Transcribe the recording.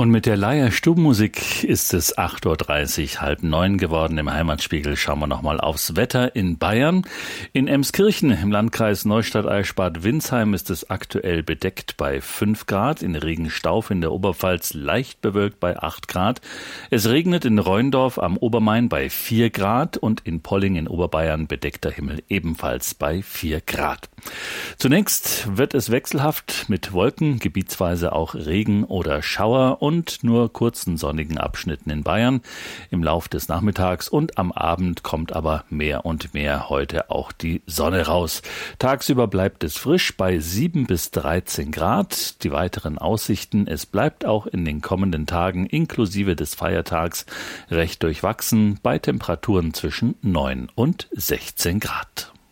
Und mit der Leier Stubenmusik ist es 8:30 Uhr, 8:30 geworden. Im Heimatspiegel schauen wir nochmal aufs Wetter in Bayern. In Emskirchen im Landkreis Neustadt-Eichstätt-Winsheim ist es aktuell bedeckt bei 5 Grad. In Regenstauf in der Oberpfalz leicht bewölkt bei 8 Grad. Es regnet in Rheindorf am Obermain bei 4 Grad und in Polling in Oberbayern bedeckter Himmel ebenfalls bei 4 Grad. Zunächst wird es wechselhaft mit Wolken, gebietsweise auch Regen oder Schauer und nur kurzen sonnigen Abschnitten in Bayern im Lauf des Nachmittags, und am Abend kommt aber mehr und mehr heute auch die Sonne raus. Tagsüber bleibt es frisch bei 7 bis 13 Grad. Die weiteren Aussichten: es bleibt auch in den kommenden Tagen inklusive des Feiertags recht durchwachsen bei Temperaturen zwischen 9 und 16 Grad.